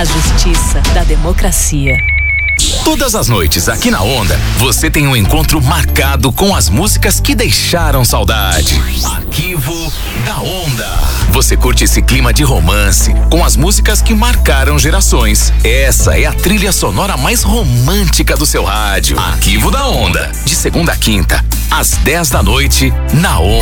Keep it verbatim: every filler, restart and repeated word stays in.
A justiça da democracia. Todas as noites aqui na Onda, você tem um encontro marcado com as músicas que deixaram saudade. Arquivo da Onda. Você curte esse clima de romance com as músicas que marcaram gerações. Essa é a trilha sonora mais romântica do seu rádio. Arquivo da Onda. De segunda a quinta, às dez da noite, na Onda.